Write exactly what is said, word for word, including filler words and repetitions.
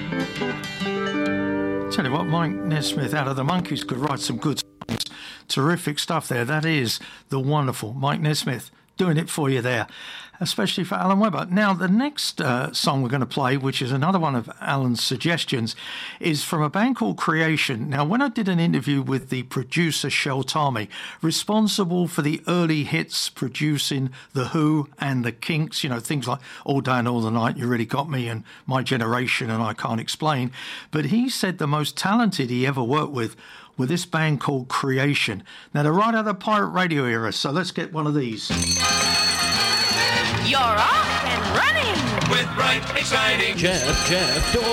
Tell you what, Mike Nesmith out of the Monkees could write some good songs. Terrific stuff there. That is the wonderful Mike Nesmith doing it for you there, especially for Alan Webber. Now, the next uh, song we're going to play, which is another one of Alan's suggestions, is from a band called Creation. Now, when I did an interview with the producer, Shel Talmy, responsible for the early hits, producing The Who and The Kinks, you know, things like All Day and All the Night, You Really Got Me, and My Generation, and I Can't Explain. But he said the most talented he ever worked with with this band called Creation. Now, they're right out of the pirate radio era, so let's get one of these. You're off and running with bright, exciting Jeff, Jeff,